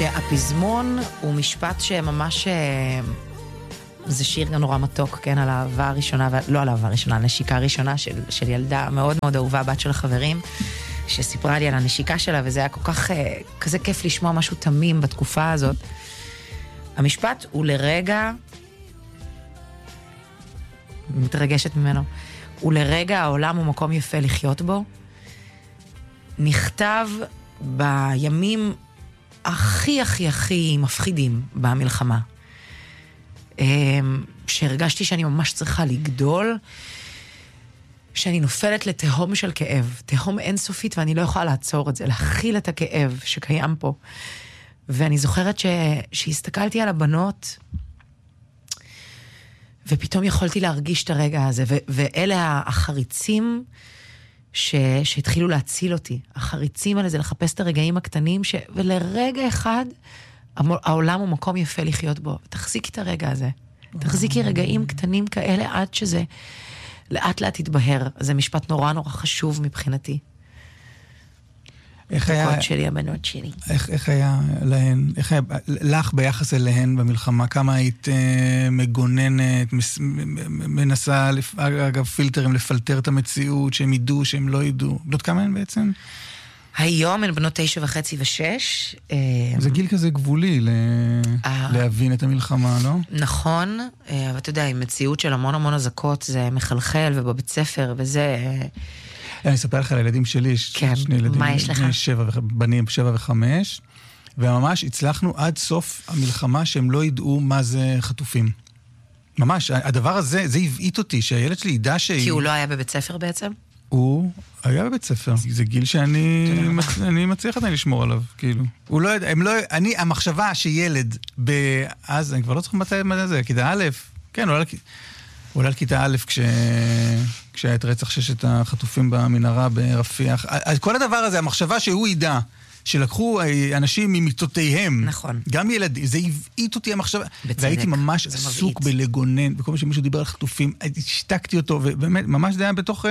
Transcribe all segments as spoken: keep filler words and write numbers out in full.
שהפזמון הוא משפט שממש... זה שיר גם נורא מתוק, כן, על האהבה הראשונה, לא על האהבה הראשונה, על נשיקה הראשונה של, של ילדה מאוד מאוד אהובה, בת של החברים, שסיפרה לי על הנשיקה שלה, וזה היה כל כך, כזה כיף לשמוע משהו תמים בתקופה הזאת. המשפט הוא לרגע, מתרגשת ממנו, הוא לרגע העולם הוא מקום יפה לחיות בו, נכתב בימים הכי הכי הכי מפחידים במלחמה. שהרגשתי שאני ממש צריכה לגדול, שאני נופלת לתהום של כאב, תהום אינסופית, ואני לא יכולה לעצור את זה, להכיל את הכאב שקיים פה. ואני זוכרת ש... שהסתכלתי על הבנות, ופתאום יכולתי להרגיש את הרגע הזה, ו... ואלה החריצים ש... שהתחילו להציל אותי. החריצים האלה זה לחפש את הרגעים הקטנים, ש... ולרגע אחד, העולם הוא מקום יפה לחיות בו. תחזיקי את הרגע הזה. תחזיקי רגעים קטנים כאלה עד שזה לאט לאט יתבהר. זה משפט נורא נורא חשוב מבחינתי. איך היה... שלי, הבנות שלי. איך, איך היה להן, איך היה לך ביחס אליהן במלחמה? כמה היית אה, מגוננת, מס, מנסה, לפ, אגב פילטרים, לפלטר את המציאות, שהם ידעו, שהם לא ידעו. בנות כמה הן בעצם? היום הן בנות תשע וחצי ושש. זה גיל כזה גבולי להבין את המלחמה, לא? נכון, אבל אתה יודע, עם מציאות של המון המון הזקות, זה מחלחל, ובבית ספר, וזה... אני אספר לך על הילדים שלי, יש שני ילדים, מה יש לך? בנים שבע וחמש, וממש הצלחנו עד סוף המלחמה שהם לא ידעו מה זה חטופים. ממש, הדבר הזה, זה הבעית אותי, שהילד שלי ידע שהיא... כי הוא לא היה בבית ספר בעצם? הוא היה בבית ספר. זה גיל שאני אני מצליח עדיין לשמור עליו, כאילו. הוא לא יודע, הם לא... אני, המחשבה שילד אז, אני כבר לא צריך מתי מה זה, כיתה א', כן, הוא עולה על כיתה א' כש... כשהיה את רצח ששת החטופים במנהרה ברפיח. כל הדבר הזה, המחשבה שהוא ידע, שלקחו אנשים ממיטותיהם. נכון. גם ילדים, זה הבעית אותי המחשבה. בצדק. והייתי ממש עסוק בלגונן, וכל מה שמישהו דיבר על חטופים, השתקתי אותו, ובאמת, ממש זה היה בתוך...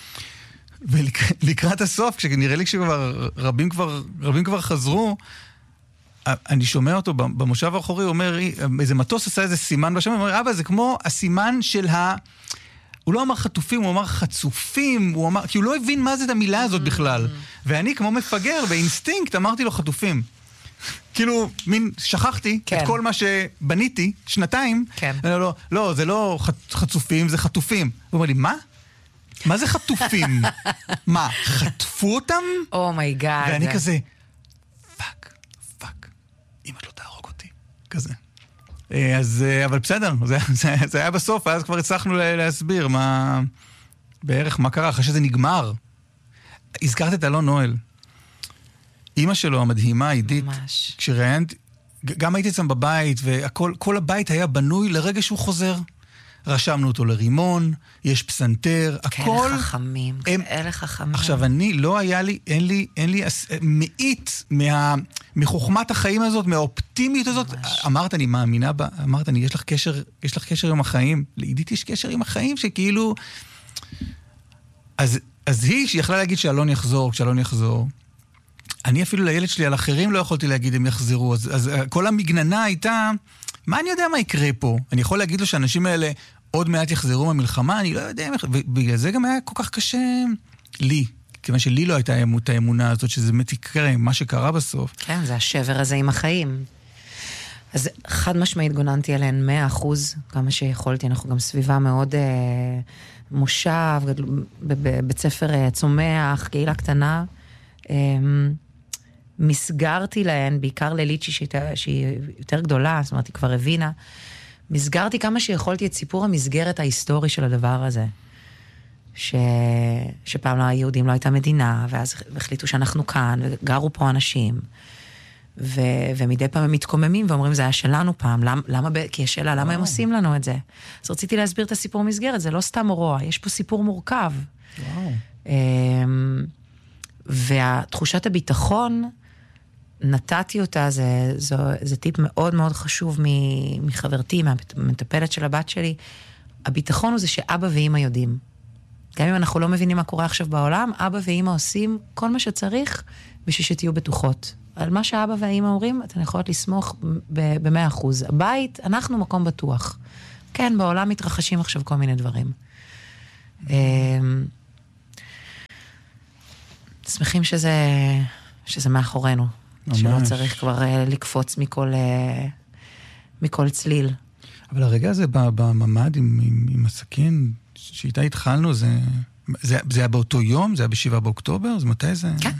ולקראת הסוף, כשנראה לי שכבר רבים כבר, רבים כבר חזרו, אני שומע אותו במושב האחורי, הוא אומר, איזה מטוס עשה איזה סימן בשם, הוא אומר, אבא, זה כמו הסימן של ה... הוא לא אמר חטופים, הוא אמר חצופים, הוא אמר, כי הוא לא הבין מה זה את המילה הזאת בכלל. ואני כמו מפגר, באינסטינקט, אמרתי לו חטופים. כאילו, מין, שכחתי את כל מה שבניתי, שנתיים. לא, לא, זה לא חצופים, זה חטופים. הוא אומר לי, מה? מה זה חטופים? מה, חטפו אותם? אומייגאד. ואני כזה, פאק, פאק, אם את לא תהרוג אותי. כזה. אז, אבל בסדר, זה, זה, זה היה בסוף, ואז כבר הצלחנו להסביר מה, בערך מה קרה, אחרי שזה נגמר. הזכרת את אלון נואל. אמא שלו, המדהימה, עידית, כשראיינתי, גם הייתי אצלם בבית, וכל, כל הבית היה בנוי לרגע שהוא חוזר. רשמנו אותו לרימון, יש פסנתר, הכל... כאלה חכמים, הם... כאלה חכמים. עכשיו, אני, לא היה לי, אין לי, אין לי, מאית מה, מחוכמת החיים הזאת, מהאופטימיות הזאת, ממש. אמרת, אני מאמינה בה, אמרת, אני, יש לך קשר, יש לך קשר עם החיים, לעידית יש קשר עם החיים, שכאילו... אז, אז היא, שיכלה להגיד שאלון יחזור, כשאלון יחזור, אני אפילו לילד שלי, על אחרים לא יכולתי להגיד, הם יחזרו, אז, אז כל המגננה הייתה... מה אני יודע מה יקרה פה? אני יכול להגיד לו שהאנשים האלה עוד מעט יחזרו מהמלחמה, אני לא יודע, ובגלל זה גם היה כל כך קשה לי, כיוון שלי לא הייתה את האמונה הזאת, שזה באמת יקרה, מה שקרה בסוף. כן, זה השבר הזה עם החיים. אז חד משמעית גוננתי עליהן מאה אחוז, כמה שיכולתי, אנחנו גם סביבה מאוד אה, מושב, בבית ספר אה, צומח, קהילה קטנה, אה, מסגרתי להן, בעיקר לליצ'י שהיא, שהיא יותר גדולה, זאת אומרת, היא כבר הבינה, מסגרתי כמה שיכולתי את סיפור המסגרת ההיסטורי של הדבר הזה. ש... שפעם ליהודים לא הייתה מדינה, ואז החליטו שאנחנו כאן, וגרו פה אנשים, ו... ומדי פעם הם מתקוממים ואומרים, זה היה שלנו פעם, למה, למה... כי יש שאלה, למה הם עושים לנו את זה? אז רציתי להסביר את הסיפור מסגרת, זה לא סתם רוע, יש פה סיפור מורכב. וואו. והתחושת הביטחון, נתתי אותה, זה, זה, זה טיפ מאוד מאוד חשוב מחברתי, מהמטפלת של הבת שלי. הביטחון הוא זה שאבא ואמא יודעים. גם אם אנחנו לא מבינים מה קורה עכשיו בעולם, אבא ואמא עושים כל מה שצריך בשביל שתהיו בטוחות. על מה שאבא והאמא אומרים, אתן יכולות לסמוך ב-מאה אחוז. הבית, אנחנו מקום בטוח. כן, בעולם מתרחשים עכשיו כל מיני דברים. שמחים שזה, שזה מאחורינו. ממש. שלא צריך כבר לקפוץ מכל, מכל צליל. אבל הרגע הזה בממד עם, עם, עם הסכין, שאיתה התחלנו, זה, זה, זה היה באותו יום? זה היה בשבעה באוקטובר? אז מתי זה? כן.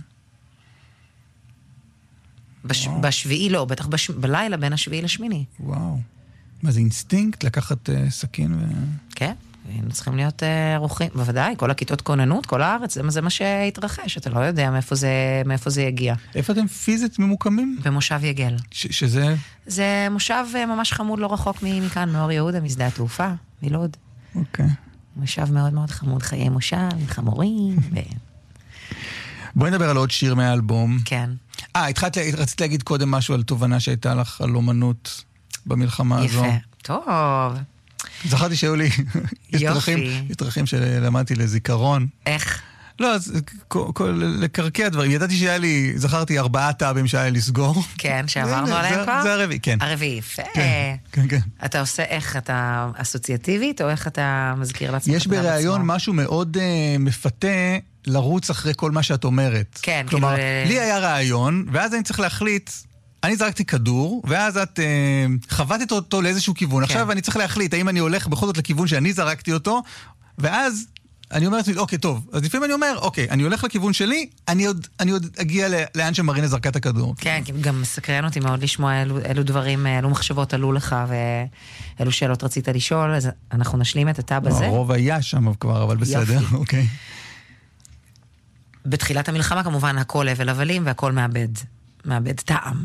בש, בשביעי לא, בטח בש, בלילה בין השביעי לשמיני. וואו. מה זה אינסטינקט לקחת uh, סכין ו... כן, היינו צריכים להיות ערוכים, uh, בוודאי, כל הכיתות כוננות, כל הארץ, זה, זה מה שהתרחש, אתה לא יודע מאיפה זה, מאיפה זה יגיע. איפה אתם פיזית ממוקמים? במושב יגל. ש, שזה? זה מושב uh, ממש חמוד, לא רחוק מכאן, מאור יהודה, משדה התעופה, מלוד. אוקיי. מושב מאוד מאוד חמוד, חיי מושב, חמורים. ו... בואי נדבר על עוד שיר מהאלבום. כן. אה, התחלת, רצית להגיד קודם משהו על תובנה שהייתה לך על אומנות במלחמה הזו. יפה, טוב. זכרתי שהיו לי, יש דרכים, יש דרכים שלמדתי לזיכרון. איך? לא, אז לקרקע הדברים. ידעתי שהיה לי, זכרתי ארבעה טאבים שהיה לי לסגור. כן, שעברנו עליהם כבר? זה הרביעי, כן. הרביעי, יפה. כן, כן. אתה עושה איך, אתה אסוציאטיבית, או איך אתה מזכיר לעצמך? יש בראיון משהו מאוד מפתה לרוץ אחרי כל מה שאת אומרת. כן, כאילו... כלומר, לי היה רעיון, ואז אני צריך להחליט... אני זרקתי כדור, ואז את אה, חוותת אותו לאיזשהו כיוון. כן. עכשיו אני צריך להחליט האם אני הולך בכל זאת לכיוון שאני זרקתי אותו, ואז אני אומרת לי, אוקיי, טוב. אז לפעמים אני אומר, אוקיי, אני הולך לכיוון שלי, אני עוד, אני עוד אגיע לאן שמרינה זרקה את הכדור. כן, גם מסקרן אותי מאוד לשמוע אילו, אילו דברים, אילו מחשבות עלו לך, ואילו שאלות רצית לשאול, אז אנחנו נשלים את הטאב הזה. הרוב היה שם כבר, אבל בסדר, אוקיי. בתחילת המלחמה כמובן הכל הבל הבלים, והכל מאבד, מאבד טעם.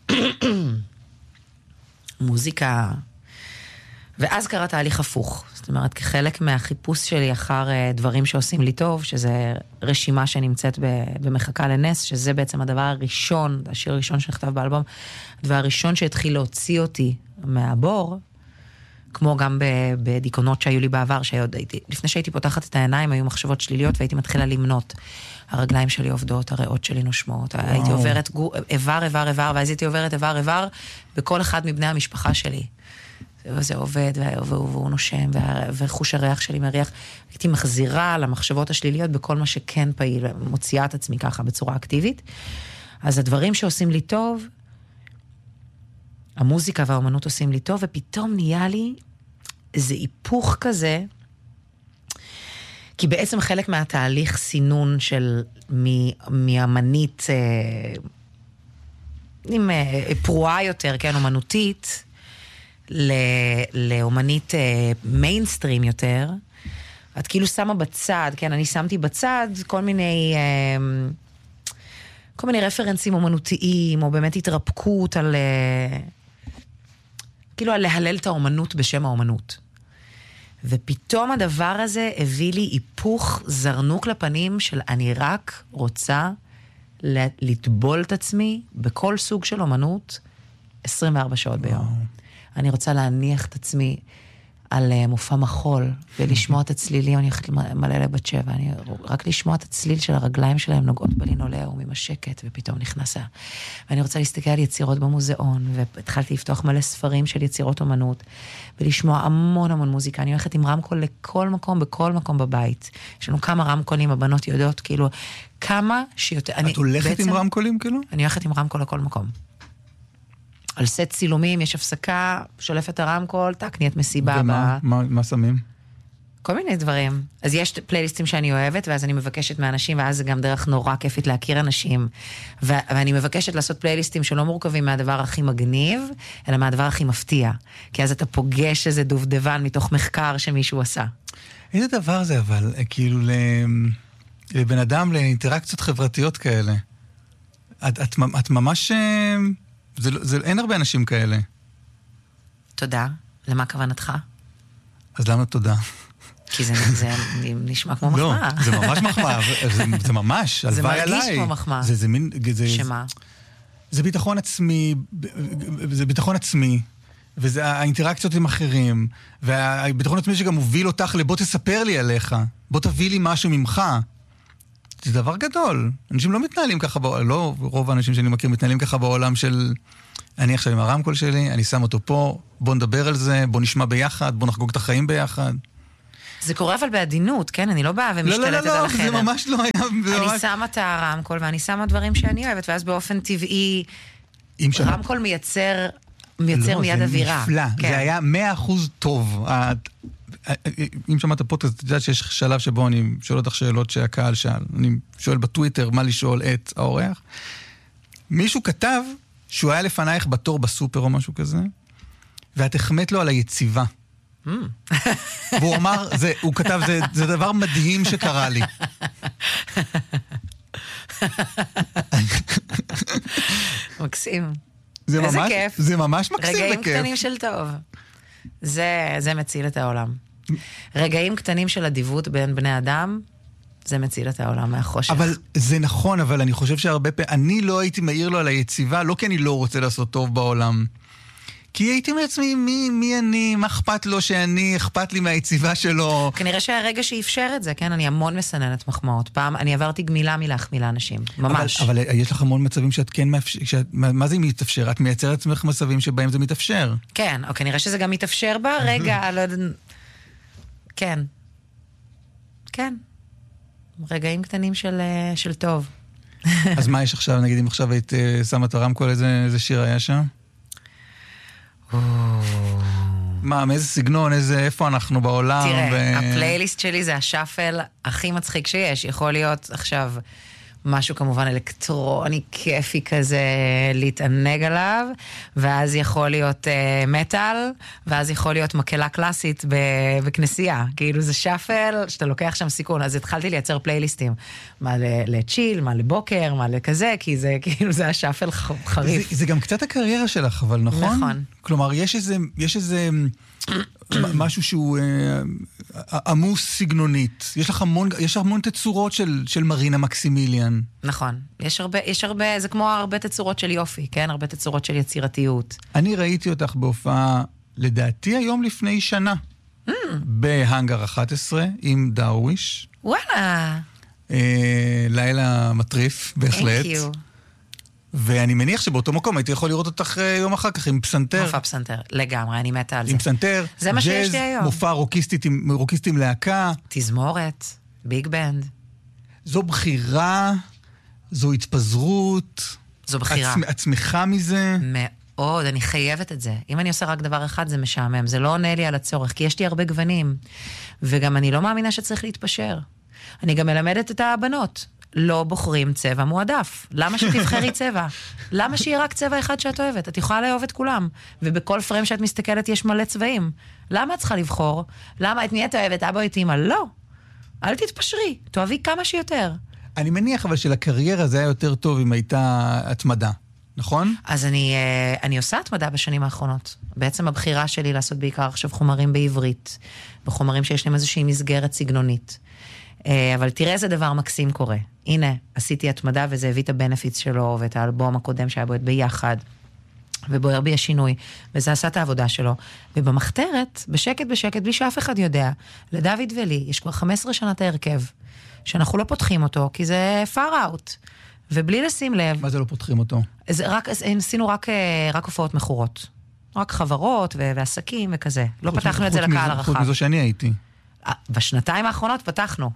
מוזיקה. ואז קרה תהליך הפוך. זאת אומרת, כחלק מהחיפוש שלי אחר דברים שעושים לי טוב, שזה רשימה שנמצאת במחכה לנס, שזה בעצם הדבר הראשון, השיר הראשון שנכתב באלבום, הדבר הראשון שהתחיל להוציא אותי מהבור, כמו גם בדיכאונות שהיו לי בעבר, לפני שהייתי פותחת את העיניים, היו מחשבות שליליות, והייתי מתחילה למנות. הרגליים שלי עובדות, הריאות שלי נושמות, הייתי עוברת איבר, איבר, איבר, ואז הייתי עוברת איבר, איבר, בכל אחד מבני המשפחה שלי. וזה עובד, והוא נושם, וחוש הריח שלי מריח. הייתי מחזירה למחשבות השליליות בכל מה שכן פעיל, מוציאה את עצמי ככה בצורה אקטיבית. אז הדברים שעושים לי טוב, המוזיקה והאומנות עושים לי טוב, ופתאום נהיה לי איזה היפוך כזה, כי בעצם חלק מהתהליך סינון של מאמנית אה, עם אה, פרועה יותר, כן, אומנותית, ל, לאומנית אה, מיינסטרים יותר, את כאילו שמה בצד, כן, אני שמתי בצד כל מיני, אה, כל מיני רפרנסים אומנותיים, או באמת התרפקות על, אה, כאילו על להלל את האומנות בשם האומנות. ופתאום הדבר הזה הביא לי היפוך זרנוק לפנים של אני רק רוצה לטבול את עצמי בכל סוג של אומנות עשרים וארבע שעות ביום. אני רוצה להניח את עצמי על מופע מחול ולשמוע את הצלילים, אני הולכת מלא לבת שבע, אני רק לשמוע את הצליל של הרגליים שלהם נוגעות בלינולאום עם השקט, ופתאום נכנסה. ואני רוצה להסתכל על יצירות במוזיאון, והתחלתי לפתוח מלא ספרים של יצירות אומנות, ולשמוע המון המון מוזיקה. אני הולכת עם רמקול לכל מקום, בכל מקום בבית. יש לנו כמה רמקולים, הבנות יודעות, כאילו, כמה שיותר... את הולכת בעצם, עם רמקולים, כאילו? אני הולכת עם רמקול לכל מקום. על סט צילומים, יש הפסקה, שולף את הרמקול, טק, נהיית מסיבה. ומה? מה, מה שמים? כל מיני דברים. אז יש פלייליסטים שאני אוהבת, ואז אני מבקשת מאנשים, ואז זה גם דרך נורא כיפית להכיר אנשים. ו- ואני מבקשת לעשות פלייליסטים שלא מורכבים מהדבר הכי מגניב, אלא מהדבר הכי מפתיע. כי אז אתה פוגש איזה דובדבן מתוך מחקר שמישהו עשה. איזה דבר זה אבל, כאילו לבן אדם, לאינטראקציות חברתיות כאלה. את, את, את ממש... זה, זה, אין הרבה אנשים כאלה. תודה. למה כוונתך? אז למה תודה? כי זה, זה נשמע כמו מחמאה. לא, זה ממש מחמאה. זה, זה ממש, זה מרגיש כמו מחמאה. זה, זה מין, זה, שמה? זה ביטחון עצמי, זה ביטחון עצמי, וזה האינטראקציות עם אחרים, והביטחון עצמי שגם מוביל אותך לבוא תספר לי עליך, בוא תביא לי משהו ממך. זה דבר גדול. אנשים לא מתנהלים ככה, לא רוב האנשים שאני מכיר מתנהלים ככה בעולם של, אני עכשיו עם הרמקול שלי, אני שם אותו פה, בוא נדבר על זה, בוא נשמע ביחד, בוא נחגוג את החיים ביחד. זה קורה אבל בעדינות, כן? אני לא באה ומשתלטת על החדר. לא, לא, לא, זה ממש לא היה. אני שמה את הרמקול, ואני שמה דברים שאני אוהבת, ואז באופן טבעי, רמקול מייצר, מייצר מיד אווירה. נפלא, זה היה מאה אחוז טוב. אם שמעת פודקאסט, אתה יודע שיש שלב שבו אני שואל אותך שאלות שהקהל שאל. אני שואל בטוויטר מה לשאול את האורח. מישהו כתב שהוא היה לפנייך בתור בסופר או משהו כזה, ואת החמאת לו על היציבה. והוא אמר, הוא כתב, זה דבר מדהים שקרה לי. מקסים. איזה כיף. זה ממש מקסים וכיף. רגעים קטנים של טוב. זה מציל את העולם. רגעים קטנים של אדיבות בין בני אדם, זה מציל את העולם מהחושך. אבל זה נכון, אבל אני חושב שהרבה פעמים, אני לא הייתי מעיר לו על היציבה, לא כי אני לא רוצה לעשות טוב בעולם. כי הייתי מעצמי, מי, מי אני, מה אכפת לו שאני, אכפת לי מהיציבה שלו. כנראה שהרגע שאפשר את זה, כן, אני המון מסננת מחמאות. פעם, אני עברתי גמילה מלהחמיא לאנשים, ממש. אבל, אבל יש לך המון מצבים שאת כן מאפשר, שאת, מה זה מתאפשר? את מייצרת עצמך מצבים שבהם זה מתאפשר. כן, או כנראה שזה גם מתאפשר בה, רגע, לא יודע, כן. כן. רגעים קטנים של, של טוב. אז מה יש עכשיו, נגיד, אם עכשיו היית שמה את הרמקול, איזה, איזה שיר היה שם? מה, מאיזה סגנון, איזה, איפה אנחנו בעולם? תראה, הפלייליסט שלי זה השאפל הכי מצחיק שיש. יכול להיות עכשיו משהו כמובן אלקטרוני, כיפי כזה, להתענג עליו, ואז יכול להיות מטל, ואז יכול להיות מקהלה קלאסית בכנסייה. כאילו זה שאפל שאתה לוקח שם סיכון. אז התחלתי לייצר פלייליסטים. מה לצ'יל, מה לבוקר, מה לכזה, כי זה כאילו זה השאפל חריף. זה, זה גם קצת הקריירה שלך, אבל נכון? נכון. כלומר, יש איזה, יש איזה משהו שהוא אה, עמוס סגנונית. יש לך המון, יש המון תצורות של, של מרינה מקסימיליאן. נכון. יש הרבה, יש הרבה, זה כמו הרבה תצורות של יופי, כן? הרבה תצורות של יצירתיות. אני ראיתי אותך בהופעה, לדעתי היום לפני שנה, mm. בהנגר אחת עשרה, עם דאוויש. וואלה. אה, לילה מטריף, בהחלט. Thank you. ואני מניח שבאותו מקום הייתי יכול לראות אותך יום אחר כך עם פסנתר. מופע פסנתר, לגמרי, אני מתה על זה. עם פסנתר, זה מה שיש לי היום. מופע רוקיסטית עם, רוקיסט עם להקה. תזמורת, ביג בנד. זו בחירה, זו התפזרות. זו בחירה. עצמ, עצמך מזה. מאוד, אני חייבת את זה. אם אני עושה רק דבר אחד, זה משעמם. זה לא עונה לי על הצורך, כי יש לי הרבה גוונים. וגם אני לא מאמינה שצריך להתפשר. אני גם מלמדת את הבנות. לא בוחרים צבע מועדף. למה שתבחרי צבע? למה שיהיה רק צבע אחד שאת אוהבת? את יכולה לאהוב את כולם. ובכל פריים שאת מסתכלת יש מלא צבעים. למה את צריכה לבחור? למה את מי את אוהבת? אבא את אמא? לא. אל תתפשרי. תאהבי כמה שיותר. אני מניח אבל שלקריירה זה היה יותר טוב אם הייתה התמדה. נכון? אז אני, אני עושה התמדה בשנים האחרונות. בעצם הבחירה שלי לעשות בעיקר עכשיו חומרים בעברית. בחומרים שיש להם איזושהי מסגרת סגנונית. אבל תראה איזה דבר מקסים קורה. הנה, עשיתי התמדה וזה הביא את הבנפיץ שלו, ואת האלבום הקודם שהיה בועט ביחד, ובוער בי השינוי, וזה עשה את העבודה שלו. ובמחתרת, בשקט בשקט, בלי שאף אחד יודע, לדוד ולי, יש כבר חמש עשרה שנה את ההרכב, שאנחנו לא פותחים אותו, כי זה far out. ובלי לשים לב... מה זה לא פותחים אותו? זה רק, עשינו רק, רק הופעות מכורות. רק חברות ועסקים וכזה. לא פתחנו את זה לקהל הרחב. חוץ מזו שאני הייתי. בשנתיים האחרונות פתחנו.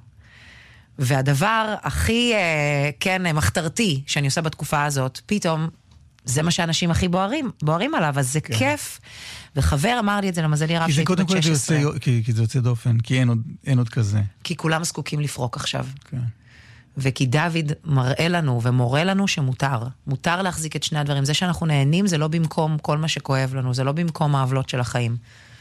והדבר הכי, כן, מחתרתי שאני עושה בתקופה הזאת, פתאום, זה מה שאנשים הכי בוערים, בוערים עליו, אז זה כיף. וחבר אמר לי את זה, למזלי רב שהייתי בת שש עשרה. כי זה יוצא דופן, כי אין עוד כזה. כי כולם זקוקים לפרוק עכשיו. כן. וכי דוד מראה לנו ומורה לנו שמותר. מותר להחזיק את שני הדברים. זה שאנחנו נהנים, זה לא במקום כל מה שכואב לנו, זה לא במקום העוולות של החיים.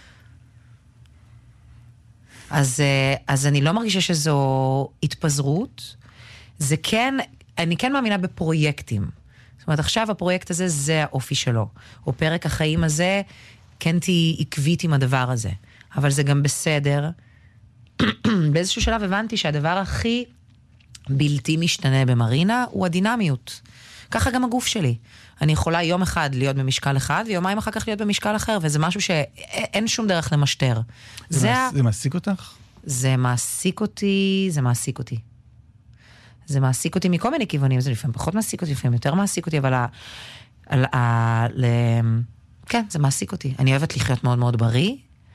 אז, אז אני לא מרגישה שזו התפזרות. זה כן, אני כן מאמינה בפרויקטים. זאת אומרת, עכשיו הפרויקט הזה, זה האופי שלו. או פרק החיים הזה, כן תהי עקבית עם הדבר הזה. אבל זה גם בסדר. באיזשהו שלב הבנתי שהדבר הכי בלתי משתנה במרינה הוא הדינמיות. ככה גם הגוף שלי. אני יכולה יום אחד להיות במשקל אחד, ויומיים אחר כך להיות במשקל אחר, וזה משהו שאין שום דרך למשטר. זה, זה, זה מעסיק אותך? זה מעסיק אותי, זה מעסיק אותי. זה מעסיק אותי מכל מיני כיוונים, זה לפעמים פחות מעסיק אותי, לפעמים יותר מעסיק אותי, אבל ה... על, ה... ל... כן, זה מעסיק אותי. אני אוהבת לחיות מאוד מאוד בריא,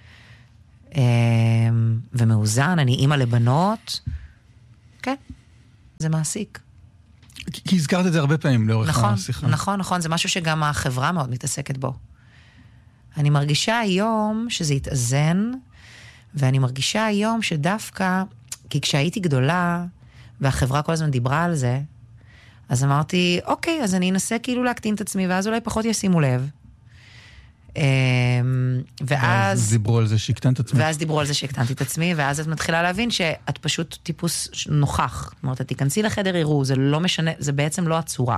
ומאוזן, אני אימא לבנות, כן, זה מעסיק. כי הזכרת את זה הרבה פעמים לאורך נכון, השיחה. נכון, נכון, זה משהו שגם החברה מאוד מתעסקת בו. אני מרגישה היום שזה יתאזן, ואני מרגישה היום שדווקא, כי כשהייתי גדולה, והחברה כל הזמן דיברה על זה, אז אמרתי, אוקיי, אז אני אנסה כאילו להקטין את עצמי, ואז אולי פחות ישימו לב. ואז דיברו על זה שהקטנת את עצמי. ואז דיברו על זה שהקטנתי את עצמי, ואז את מתחילה להבין שאת פשוט טיפוס נוכח. זאת אומרת, את תיכנסי לחדר עירו, זה לא משנה, זה בעצם לא הצורה.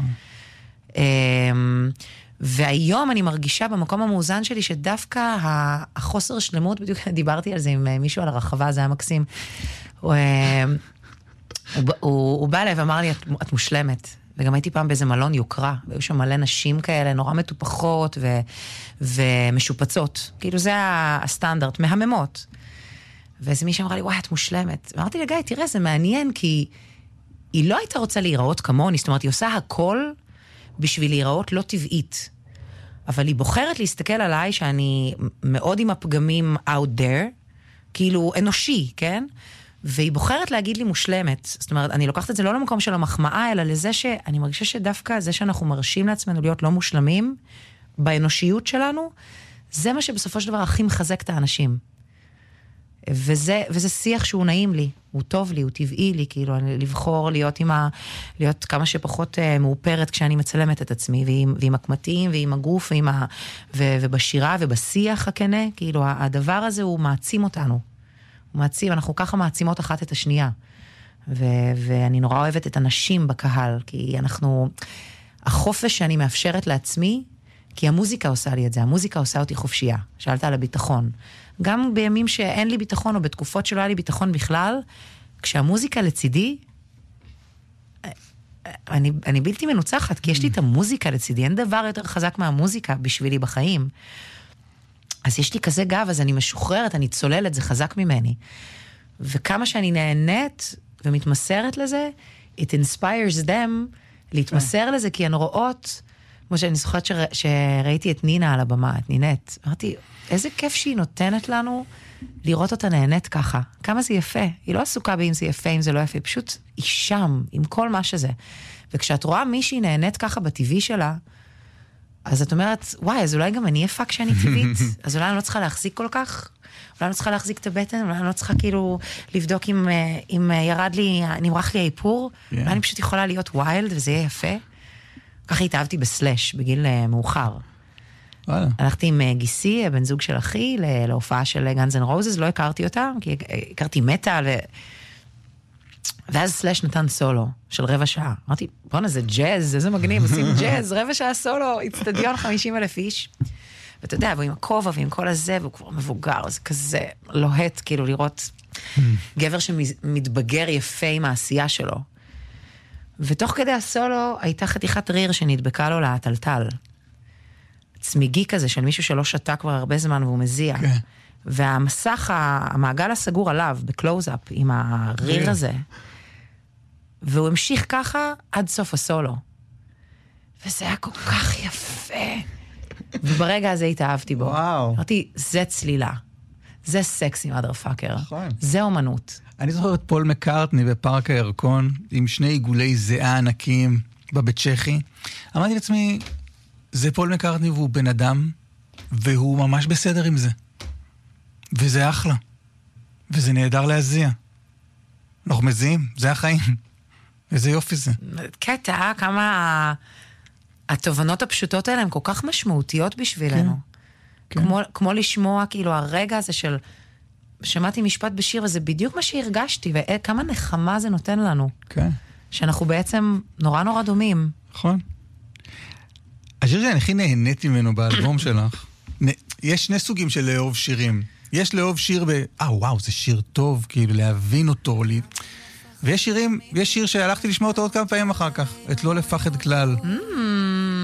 והיום אני מרגישה במקום המאוזן שלי, שדווקא החוסר שלמות, בדיוק דיברתי על זה עם מישהו על הרחבה, זה היה מקסים. הוא בא אליי ואמר לי, את מושלמת. וגם הייתי פעם באיזה מלון יוקרה, והיו שם מלא נשים כאלה, נורא מטופחות ו... ומשופצות. כאילו זה הסטנדרט, מהממות. ואיזה מישהו אמרה לי, וואי, את מושלמת. ואמרתי לגיא, תראה, זה מעניין, כי היא לא הייתה רוצה להיראות כמוני, זאת אומרת, היא עושה הכל בשביל להיראות לא טבעית. אבל היא בוחרת להסתכל עליי, שאני מאוד עם הפגמים out there, כאילו אנושי, כן? והיא בוחרת להגיד לי מושלמת. זאת אומרת, אני לוקחת את זה לא למקום של המחמאה, אלא לזה שאני מרגישה שדווקא זה שאנחנו מרשים לעצמנו להיות לא מושלמים, באנושיות שלנו, זה מה שבסופו של דבר הכי מחזק את האנשים. וזה, וזה שיח שהוא נעים לי, הוא טוב לי, הוא טבעי לי, כאילו, לבחור להיות עם ה... להיות כמה שפחות uh, מאופרת כשאני מצלמת את עצמי, ועם, ועם הקמטים, ועם הגוף, ועם ה, ו, ובשירה, ובשיח הכנה, כאילו, הדבר הזה הוא מעצים אותנו. הוא מעצים, אנחנו ככה מעצימות אחת את השנייה. ו, ואני נורא אוהבת את הנשים בקהל, כי אנחנו... החופש שאני מאפשרת לעצמי, כי המוזיקה עושה לי את זה, המוזיקה עושה אותי חופשייה. שאלת על הביטחון. גם בימים שאין לי ביטחון, או בתקופות שלא היה לי ביטחון בכלל, כשהמוזיקה לצידי, אני, אני בלתי מנוצחת, כי יש לי את המוזיקה לצידי, אין דבר יותר חזק מהמוזיקה בשבילי בחיים. אז יש לי כזה גב, אז אני משוחררת, אני צוללת, זה חזק ממני. וכמה שאני נהנית ומתמסרת לזה, it inspires them להתמסר לזה, כי הן רואות, כמו שאני זוכרת שר, שראיתי את נינה על הבמה, את נינט, אמרתי, איזה כיף שהיא נותנת לנו לראות אותה נהנית ככה. כמה זה יפה. היא לא עסוקה באם זה יפה, אם זה לא יפה, פשוט היא שם, עם כל מה שזה. וכשאת רואה מישהי נהנית ככה בטבעי שלה, אז את אומרת, וואי, אז אולי גם אני יפה כשאני טבעית, אז אולי אני לא צריכה להחזיק כל כך, אולי אני לא צריכה להחזיק את הבטן, אולי אני לא צריכה כאילו לבדוק אם, אם ירד לי, נמרח לי האיפור, yeah. אולי אני פשוט יכולה להיות ויילד וזה יהיה יפה. ככה התאהבתי בסלש, בגיל מאוחר. וואלה. הלכתי עם גיסי, הבן זוג של אחי, להופעה של גאנז אנד רוזס, לא הכרתי אותה, כי הכרתי מטאל, ו... ואז סלש נתן סולו של רבע שעה. אמרתי, בוא'נה, זה ג'אז, איזה מגניב, עושים ג'אז, רבע שעה סולו, אצטדיון חמישים אלף איש. ואתה יודע, והוא עם הכובע ועם כל הזה, והוא כבר מבוגר, זה כזה לוהט, כאילו לראות גבר שמתבגר יפה עם העשייה שלו. ותוך כדי הסולו הייתה חתיכת ריר שנדבקה לו לטלטל. צמיגי כזה של מישהו שלא שתה כבר הרבה זמן והוא מזיע. Okay. והמסך, המעגל הסגור עליו, בקלוז-אפ, עם הריר הזה. והוא המשיך ככה עד סוף הסולו. וזה היה כל כך יפה. וברגע הזה התאהבתי בו. וואו. אמרתי, זה צלילה. זה סקסי, מאדר פאקר. נכון. זה אומנות. אני זוכר את פול מקארטני בפארק הירקון, עם שני עיגולי זיעה ענקיים בבית צ'כי. אמרתי לעצמי, זה פול מקארטני והוא בן אדם, והוא ממש בסדר עם זה. וזה אחלה. וזה נהדר להזיע. אנחנו מזיעים, זה החיים. איזה יופי זה. קטע, כמה התובנות הפשוטות האלה הן כל כך משמעותיות בשבילנו. כן. כמו, כמו לשמוע, כאילו, הרגע הזה של... שמעתי משפט בשיר, וזה בדיוק מה שהרגשתי, וכמה נחמה זה נותן לנו. כן. שאנחנו בעצם נורא נורא דומים. נכון. השיר שאני הכי נהניתי ממנו באלבום שלך, יש שני סוגים של לאהוב שירים. יש לאהוב שיר ב... אה, וואו, זה שיר טוב, כאילו, להבין אותו, לי... ויש שירים, יש שיר שהלכתי לשמוע אותו עוד כמה פעמים אחר כך, את לא לפחד כלל.